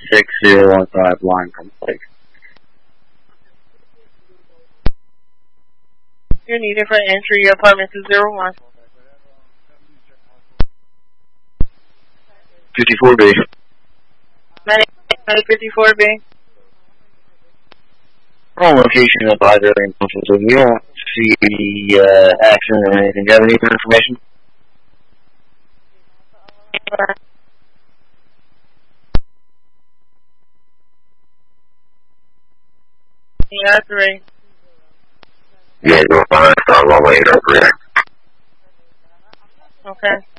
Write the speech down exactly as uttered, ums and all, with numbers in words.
six zero one five line complete. You're needed for entry, apartment two zero one. fifty-four B. fifty-four B. Wrong location of either instances. You don't see the uh, accident or anything. Do you have any information? Yeah, three. Yeah, you're fine. It's not long way. Okay.